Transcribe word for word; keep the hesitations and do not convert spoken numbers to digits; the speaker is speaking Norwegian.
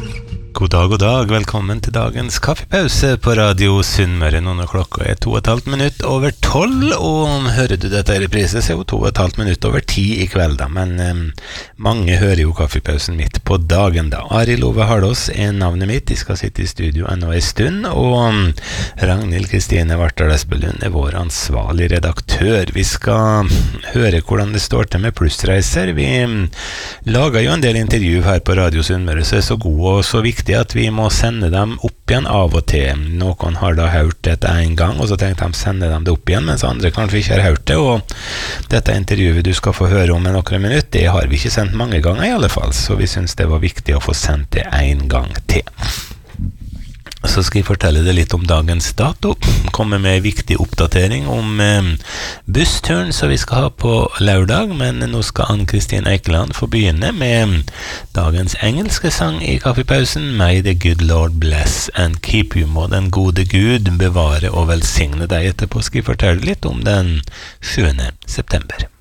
God dag, god dag. Velkommen til dagens kaffepause på Radio Sunnmøre. Nå når klokka er to og et halvt minutt over tolv, og hører du dette i reprise, så er jo to og et halvt minutt over ti i kveld da. Men um, mange hører jo kaffepausen midt på dagen da. Arild Ove Harlås er navnet mitt. De skal sitte i studio ennå en stund, og um, Ragnhild Kristine Vartdal Espelund er vår ansvarlig redaktør. Vi skal høre hvordan det står til med plussreiser. Vi um, lager jo en del intervju her på Radio Sunnmøre, så er så gode og så viktige at vi må sende dem opp igjen av og til. Noen har da hørt dette en gang, og så tenkte de sende dem det opp igjen, mens andre kanskje ikke har hørt det, og dette intervjuet du skal få høre om i noen minutter, det har vi ikke sendt mange ganger i alle fall, så vi synes det var viktig å få sendt det en gang til. Så skal jeg fortelle deg litt om dagens dato, komme med en viktig oppdatering om eh, bussturen som vi skal ha på lørdag, men nå skal Ann-Kristin Eikeland få begynne med dagens engelske sang i kaffepausen. May the good Lord bless and keep you. Må den gode Gud bevare og velsigne deg. Etterpå skal jeg fortelle litt om den sjuende september.